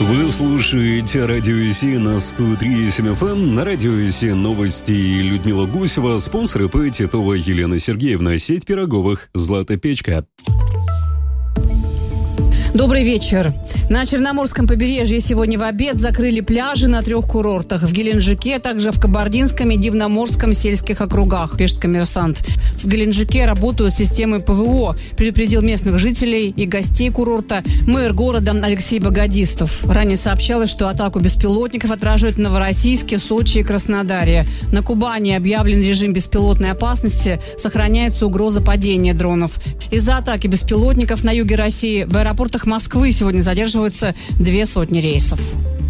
Вы слушаете Радио Си на 103.7 FM. На Радио Си новости Людмила Гусева. Спонсоры П. Титова Елена Сергеевна. Сеть пироговых «Злата Печка». Добрый вечер. На Черноморском побережье сегодня в обед закрыли пляжи на 3 курортах. В Геленджике, а также в Кабардинском и Дивноморском сельских округах, пишет «Коммерсант». В Геленджике работают системы ПВО, предупредил местных жителей и гостей курорта мэр города Алексей Богодистов. Ранее сообщалось, что атаку беспилотников отражают в Новороссийске, Сочи и Краснодаре. На Кубани объявлен режим беспилотной опасности, сохраняется угроза падения дронов. Из-за атаки беспилотников на юге России в аэропортах Москвы сегодня задерживаются 200 рейсов.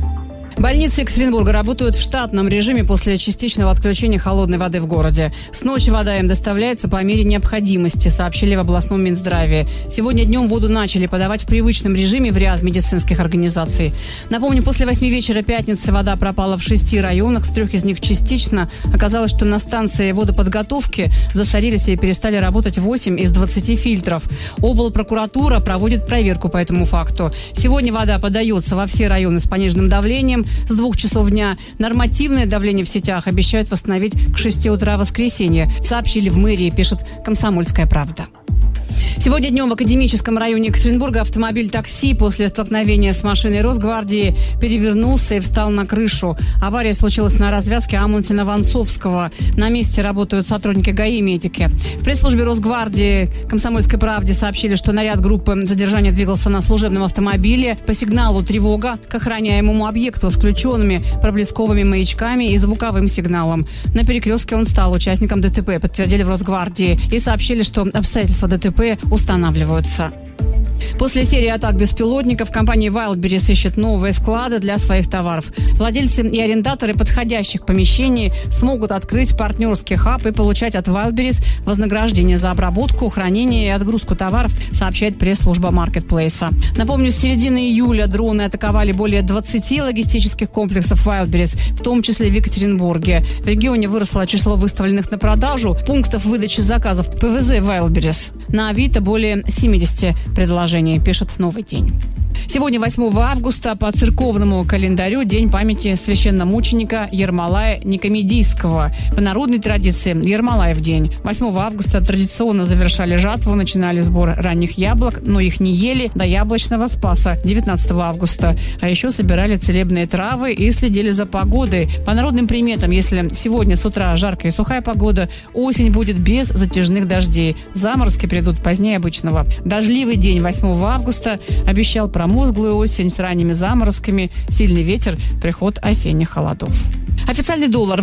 Больницы Екатеринбурга работают в штатном режиме после частичного отключения холодной воды в городе. С ночи вода им доставляется по мере необходимости, сообщили в областном Минздраве. Сегодня днем воду начали подавать в привычном режиме в ряд медицинских организаций. Напомню, после 8 вечера пятницы вода пропала в 6 районах, в 3 из них частично. Оказалось, что на станции водоподготовки засорились и перестали работать 8 из 20 фильтров. Облпрокуратура проводит проверку по этому факту. Сегодня вода подается во все районы с пониженным давлением. С 2 часов дня. Нормативное давление в сетях обещают восстановить к 6 утра воскресенья, сообщили в мэрии, пишет «Комсомольская правда». Сегодня днем в Академическом районе Екатеринбурга автомобиль такси после столкновения с машиной Росгвардии перевернулся и встал на крышу. Авария случилась на развязке Амунтина-Вонцовского. На месте работают сотрудники ГАИ и медики. В пресс-службе Росгвардии «Комсомольской правде» сообщили, что наряд группы задержания двигался на служебном автомобиле. По сигналу тревога к охраняемому объекту с включенными проблесковыми маячками и звуковым сигналом. На перекрестке он стал участником ДТП, подтвердили в Росгвардии, и сообщили, что обстоятельства ДТП устанавливаются. После серии атак беспилотников компания Wildberries ищет новые склады для своих товаров. Владельцы и арендаторы подходящих помещений смогут открыть партнерский хаб и получать от Wildberries вознаграждение за обработку, хранение и отгрузку товаров, сообщает пресс-служба маркетплейса. Напомню, с середины июля дроны атаковали более 20 логистических комплексов Wildberries, в том числе в Екатеринбурге. В регионе выросло число выставленных на продажу пунктов выдачи заказов ПВЗ Wildberries. На Авито более 70 предложений, пишет «Новый день». Сегодня, 8 августа, по церковному календарю День памяти священномученика Ермолая Никомедийского. По народной традиции Ермолаев день. 8 августа традиционно завершали жатву, начинали сбор ранних яблок, но их не ели до яблочного спаса 19 августа. А еще собирали целебные травы и следили за погодой. По народным приметам, если сегодня с утра жаркая и сухая погода, осень будет без затяжных дождей. Заморозки придут позднее обычного. Дождливый день 8 августа обещал промозглую осень с ранними заморозками, сильный ветер, приход осенних холодов. Официальный доллар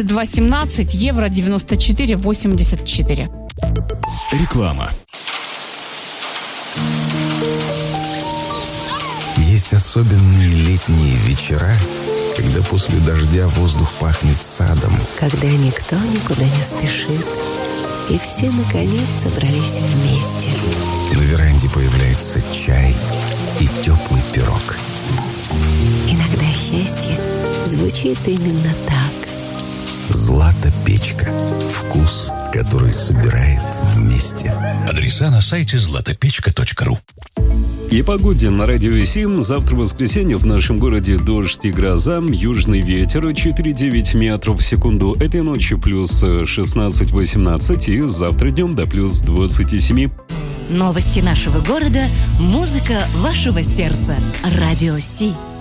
82.17, евро 94.84. Реклама. Есть особенные летние вечера, когда после дождя воздух пахнет садом. Когда никто никуда не спешит, и все, наконец, собрались вместе. На веранде появляется чай и теплый пирог. Иногда счастье звучит именно так. «Злата Печка». Вкус, который собирает вместе. Адреса на сайте zlatapechka.ru. И погоде на Радио 7. Завтра воскресенье в нашем городе дождь и гроза, южный ветер 4,9 метров в секунду. Этой ночью плюс 16-18 и завтра днем до плюс 27. Новости нашего города, музыка вашего сердца. Радио Си.